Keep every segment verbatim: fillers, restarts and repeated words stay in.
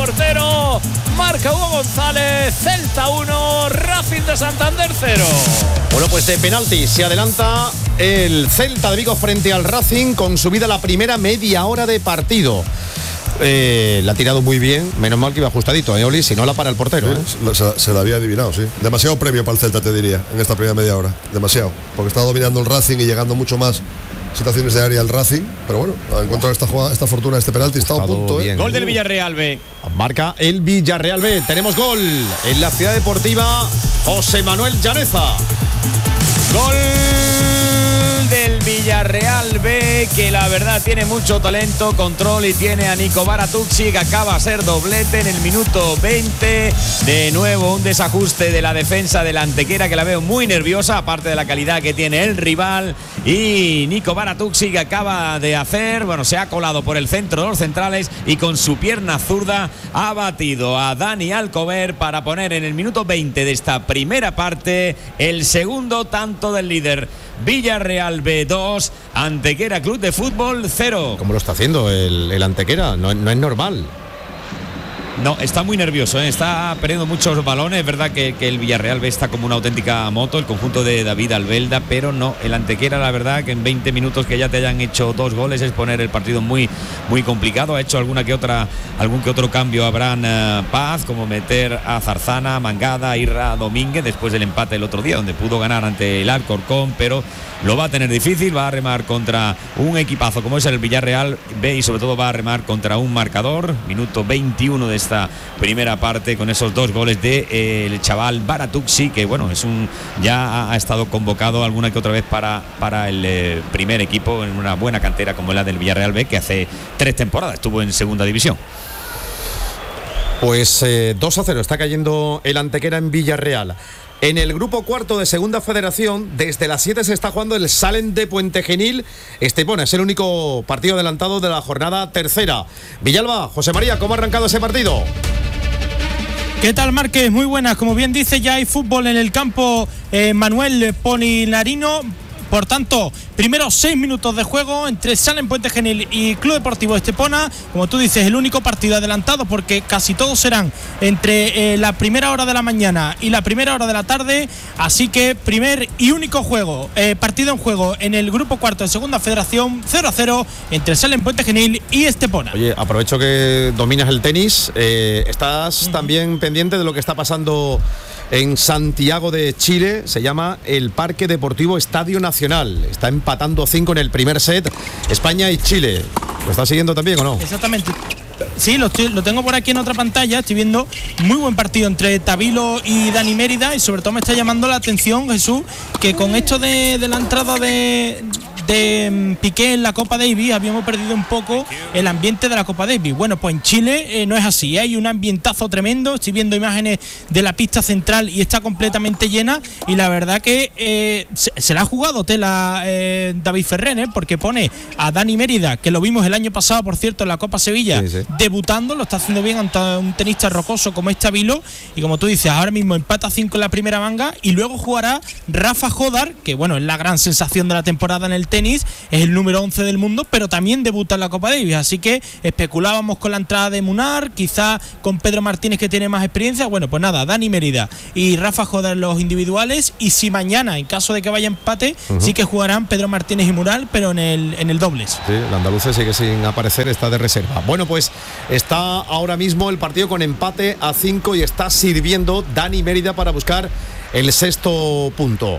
portero. Marca Hugo González. Celta uno, Racing de Santander cero. Bueno, pues de penalti se adelanta el Celta de Vigo frente al Racing con subida a la primera media hora de partido. Eh, la ha tirado muy bien, menos mal que iba ajustadito, ¿eh, Oli? Si no la para el portero. Sí, ¿eh? se, se la había adivinado, sí. Demasiado premio para el Celta, te diría, en esta primera media hora. Demasiado. Porque está dominando el Racing y llegando mucho más situaciones de área al Racing. Pero bueno, ha encontrado esta jugada, esta fortuna, este penalti. Está a punto, ¿eh? Gol del Villarreal B. Marca el Villarreal B. Tenemos gol en la Ciudad Deportiva. José Manuel Llaneza. Gol del Villarreal B, que la verdad tiene mucho talento, control, y tiene a Nico Baratucci, que acaba a ser doblete en el minuto veinte. De nuevo un desajuste de la defensa de la Antequera, que la veo muy nerviosa, aparte de la calidad que tiene el rival. Y Nico Baratucci, que acaba de hacer, bueno, se ha colado por el centro de los centrales y con su pierna zurda ha batido a Dani Alcover para poner en el minuto veinte de esta primera parte el segundo tanto del líder. Villarreal B dos, Antequera Club de Fútbol cero. ¿Cómo lo está haciendo el, el Antequera? No, no es normal. No, está muy nervioso, ¿eh? Está perdiendo muchos balones. Es verdad que, que el Villarreal B está como una auténtica moto, el conjunto de David Albelda, pero no, el Antequera, la verdad que en veinte minutos que ya te hayan hecho dos goles es poner el partido muy, muy complicado. Ha hecho alguna que otra, algún que otro cambio Abraham uh, Paz, como meter a Zarzana, Mangada, Irra, Domínguez, después del empate el otro día, donde pudo ganar ante el Alcorcón, pero lo va a tener difícil. Va a remar contra un equipazo como es el Villarreal B y sobre todo va a remar contra un marcador. Minuto veintiuno de esta primera parte, con esos dos goles de eh, el chaval Baratucci, que bueno, es un ya ha, ha estado convocado alguna que otra vez para, para el eh, primer equipo en una buena cantera como la del Villarreal B, que hace tres temporadas estuvo en segunda división. Pues eh, dos a cero está cayendo el Antequera en Villarreal. En el grupo cuarto de Segunda Federación, desde las siete se está jugando el Salem de Puente Genil. Estepona es el único partido adelantado de la jornada tercera. Villalba, José María, ¿cómo ha arrancado ese partido? ¿Qué tal, Márquez? Muy buenas. Como bien dice, ya hay fútbol en el campo eh, Manuel Polinarino. Por tanto, primeros seis minutos de juego entre Salem Puente Genil y Club Deportivo Estepona. Como tú dices, el único partido adelantado, porque casi todos serán entre eh, la primera hora de la mañana y la primera hora de la tarde. Así que primer y único juego, eh, partido en juego en el grupo cuarto de Segunda Federación, cero a cero entre Salem Puente Genil y Estepona. Oye, aprovecho que dominas el tenis. Eh, ¿Estás uh-huh. también pendiente de lo que está pasando en Santiago de Chile? Se llama el Parque Deportivo Estadio Nacional. Está empatando cinco en el primer set España y Chile. ¿Lo estás siguiendo también o no? Exactamente. Sí, lo, estoy, lo tengo por aquí en otra pantalla. Estoy viendo muy buen partido entre Tabilo y Dani Mérida. Y sobre todo me está llamando la atención, Jesús, que con esto de, de la entrada de... de Piqué en la Copa Davis habíamos perdido un poco el ambiente de la Copa Davis. Bueno, pues en Chile eh, no es así, hay un ambientazo tremendo. Estoy viendo imágenes de la pista central y está completamente llena, y la verdad que eh, se, se la ha jugado tela eh, David Ferrer, ¿eh? Porque pone a Dani Mérida, que lo vimos el año pasado, por cierto, en la Copa Sevilla, sí, sí. debutando, lo está haciendo bien ante un tenista rocoso como es Tabilo, y como tú dices, ahora mismo empata cinco en la primera manga, y luego jugará Rafa Jodar, que bueno, es la gran sensación de la temporada en el tenis, es el número once del mundo, pero también debuta en la Copa Davis, así que especulábamos con la entrada de Munar, quizá con Pedro Martínez, que tiene más experiencia. Bueno, pues nada, Dani Mérida y Rafa Jodar en los individuales, y si mañana, en caso de que vaya empate, uh-huh. sí que jugarán Pedro Martínez y Munar, pero en el, en el dobles. Sí, el andaluz sigue sin aparecer, está de reserva. Bueno, pues está ahora mismo el partido con empate a cinco y está sirviendo Dani Mérida para buscar el sexto punto.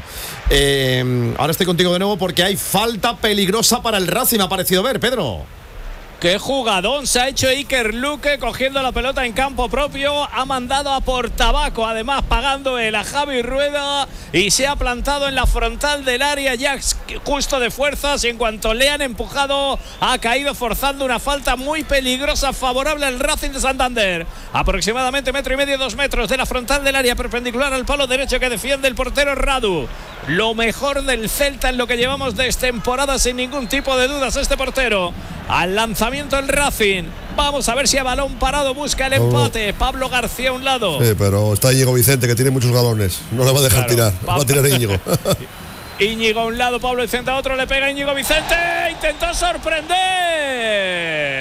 Eh, ahora estoy contigo de nuevo porque hay falta peligrosa para el Racing, me ha parecido ver, Pedro. Qué jugadón se ha hecho Iker Luque, cogiendo la pelota en campo propio, ha mandado a por tabaco, además pagando el a Javi Rueda, y se ha plantado en la frontal del área ya justo de fuerzas, y en cuanto le han empujado ha caído forzando una falta muy peligrosa favorable al Racing de Santander. Aproximadamente metro y medio, dos metros de la frontal del área, perpendicular al palo derecho que defiende el portero Radu. Lo mejor del Celta en lo que llevamos de temporada, sin ningún tipo de dudas, este portero. Al lanzamiento el Racing. Vamos a ver si a balón parado busca el empate. Pablo García a un lado. Sí, pero está Íñigo Vicente, que tiene muchos galones. No le va a dejar claro, tirar. Va a tirar a Íñigo. Íñigo a un lado, Pablo Vicente a otro. Le pega Íñigo Vicente. Intentó sorprender.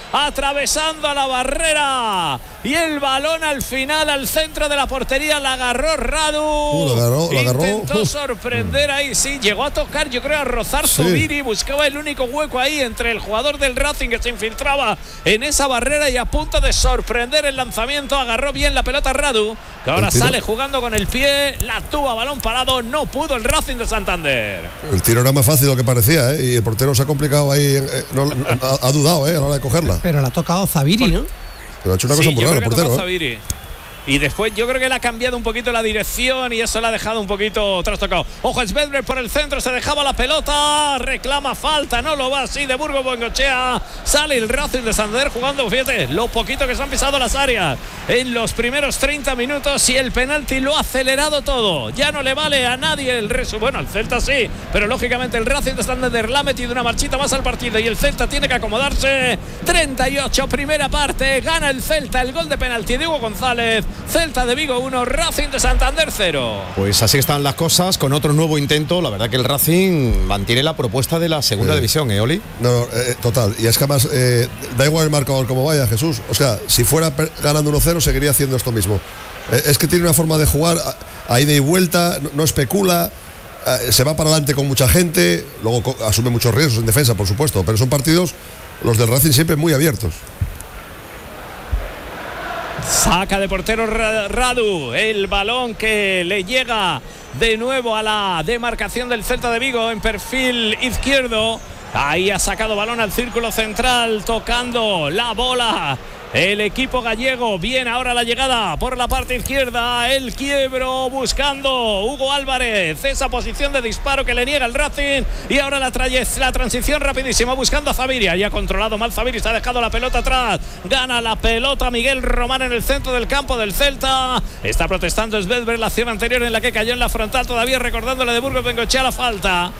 atravesando a la barrera y el balón al final al centro de la portería, la agarró Radu. Uh, la agarró, la agarró. Intentó uh. sorprender ahí, sí, llegó a tocar, yo creo, a rozar sí. Zubiri, buscaba el único hueco ahí entre el jugador del Racing que se infiltraba en esa barrera y a punto de sorprender el lanzamiento, agarró bien la pelota Radu, que ahora sale jugando con el pie, la tuvo a balón parado, no pudo el Racing de Santander. El tiro era más fácil de lo que parecía, ¿eh? Y el portero se ha complicado ahí, eh, no, ha, ha dudado ¿eh? a la hora de cogerla. Pero la ha tocado Zubiri, ¿no? Pero ha hecho una sí, cosa muy rara el portero. ¿eh? Y después yo creo que le ha cambiado un poquito la dirección y eso le ha dejado un poquito trastocado. Ojo, Svedberg por el centro, se dejaba la pelota, reclama falta, no lo va así de Burgos Bengoechea. Sale el Racing de Santander jugando, fíjate, lo poquito que se han pisado las áreas en los primeros treinta minutos y el penalti lo ha acelerado todo. Ya no le vale a nadie el resto. Bueno, al Celta sí, pero lógicamente el Racing de Santander le ha metido una marchita más al partido y el Celta tiene que acomodarse. treinta y ocho, primera parte, gana el Celta, el gol de penalti de Hugo González. Celta de Vigo uno, Racing de Santander cero. Pues así están las cosas, con otro nuevo intento. La verdad que el Racing mantiene la propuesta de la segunda eh, división, ¿eh, Oli? No, eh, total. Y es que además, eh, da igual el marcador como vaya, Jesús. O sea, si fuera ganando uno cero, seguiría haciendo esto mismo. Eh, es que tiene una forma de jugar a, a ida y vuelta, no, no especula, eh, se va para adelante con mucha gente, luego co- asume muchos riesgos en defensa, por supuesto, pero son partidos, los del Racing, siempre muy abiertos. Saca de portero Radu, el balón que le llega de nuevo a la demarcación del Celta de Vigo en perfil izquierdo. Ahí ha sacado balón al círculo central, tocando la bola el equipo gallego. Bien, ahora la llegada por la parte izquierda, el quiebro buscando Hugo Álvarez, esa posición de disparo que le niega el Racing, y ahora la, la transición rapidísima buscando a Zaviria, y ha controlado mal Zaviria, se ha dejado la pelota atrás, gana la pelota Miguel Román en el centro del campo del Celta. Está protestando Svedberg, la acción anterior en la que cayó en la frontal, todavía recordando la de Burgos Bengoechea, la falta.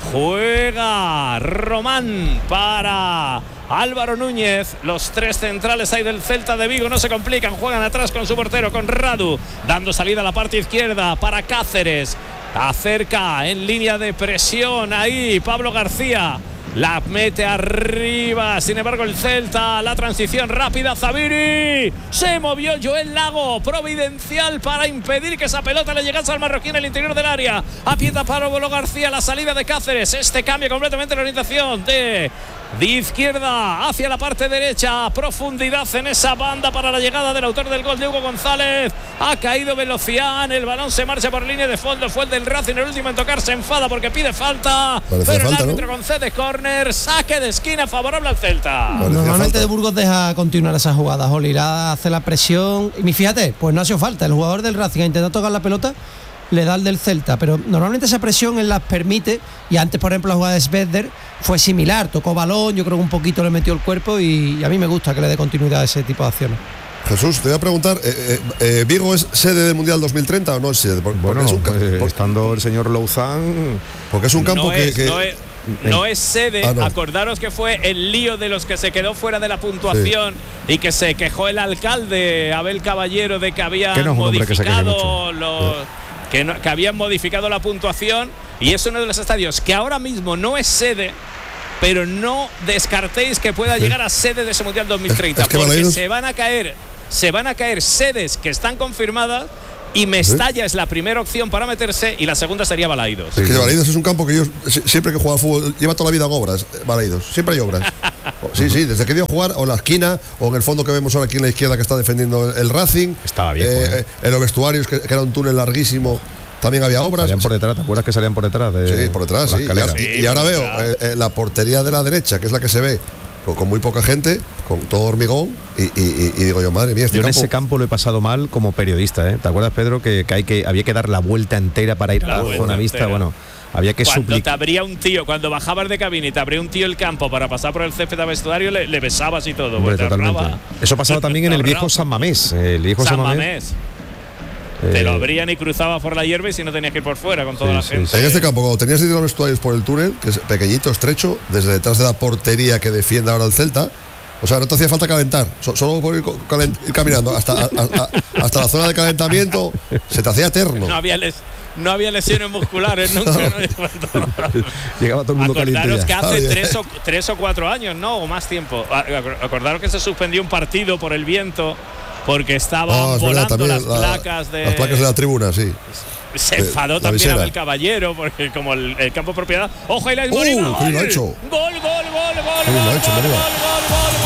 Juega Román para Álvaro Núñez. Los tres centrales ahí del Celta de Vigo no se complican, juegan atrás con su portero, con Radu, dando salida a la parte izquierda para Cáceres. Acerca en línea de presión ahí Pablo García. La mete arriba, sin embargo el Celta, la transición rápida, Zubiri, se movió Joel Lago, providencial para impedir que esa pelota le llegase al marroquí en el interior del área. Aprieta Pablo García, la salida de Cáceres, este cambia completamente la orientación de, de izquierda hacia la parte derecha, profundidad en esa banda para la llegada del autor del gol de Hugo González. Ha caído Velocián, el balón se marcha por línea de fondo, fue el del Racing, el último en tocar, se enfada porque pide falta, Parece pero falta, el árbitro ¿no? concede córner, saque de esquina favorable al Celta. Parecía Normalmente falta. De Burgos deja continuar esas jugadas, Oli, hace la presión y fíjate, pues no ha sido falta, el jugador del Racing ha intentado tocar la pelota, le da el del Celta, pero normalmente esa presión él las permite, y antes por ejemplo la jugada de Svedberg fue similar, tocó balón, yo creo que un poquito le metió el cuerpo y, y a mí me gusta que le dé continuidad a ese tipo de acciones. Jesús, te voy a preguntar, eh, eh, eh, ¿Vigo es sede del Mundial dos mil treinta o no es sede? Porque bueno, es un campo, eh, porque, estando el señor Louzán, porque es un campo no que, es, que no es. No es sede, ah, no. Acordaros que fue el lío de los que se quedó fuera de la puntuación sí. y que se quejó el alcalde Abel Caballero de que habían que no modificado que los, sí. que, no, que habían modificado la puntuación, y es uno de los estadios que ahora mismo no es sede, pero no descartéis que pueda sí. llegar a sede de ese Mundial dos mil treinta, es que porque Balaidos... se van a caer, se van a caer sedes que están confirmadas. Y Mestalla ¿Sí? es la primera opción para meterse y la segunda sería Balaidos. Es que Balaidos es un campo que yo siempre que juego al fútbol lleva toda la vida en obras, Balaidos, siempre hay obras. Sí, sí, desde que dio a jugar o en la esquina o en el fondo que vemos ahora aquí en la izquierda que está defendiendo el Racing. Estaba bien. Eh, eh. En los vestuarios que, que era un túnel larguísimo. También había obras. Salían por detrás, ¿te acuerdas que salían por detrás? De, sí, por detrás, sí. Y, sí. Y ahora veo eh, eh, la portería de la derecha, que es la que se ve con, con muy poca gente, con todo hormigón, y, y, y digo yo, madre mía, este yo campo... en ese campo lo he pasado mal como periodista, ¿eh? ¿Te acuerdas, Pedro, que, que, hay que había que dar la vuelta entera para ir la a la zona vista? Bueno, había que cuando suplicar. Te abría un tío, cuando bajabas de cabina y te abría un tío el campo para pasar por el césped de vestuario, le, le besabas y todo. Hombre, totalmente. Eso pasaba también en el viejo San Mamés. El viejo San, San Mamés. Mamés. Te lo abrían y cruzabas por la hierba y si no tenías que ir por fuera con toda sí, la gente. Sí, sí. En este campo, cuando tenías que ir a los vestuarios por el túnel, que es pequeñito, estrecho, desde detrás de la portería que defiende ahora el Celta, o sea, no te hacía falta calentar, solo por ir, calent, ir caminando hasta, a, a, hasta la zona de calentamiento, se te hacía eterno. No había, les, no había lesiones musculares nunca. ¿no? Llegaba todo el mundo caliente. Acordaros que hace Ah, tres o, tres o cuatro años, ¿no? O más tiempo. Acordaros que se suspendió un partido por el viento porque estaban Ah, es verdad, volando también las la- placas de. Las placas de la tribuna, sí. Se de enfadó la también visera. Abel Caballero porque como el, el campo propiedad. Ojo, y la ¡Uh! Molina. ¡Qué bien lo ha hecho! Gol, gol, gol, gol, Qué bien lo ha gol, hecho, gol, menuda. gol, gol, gol,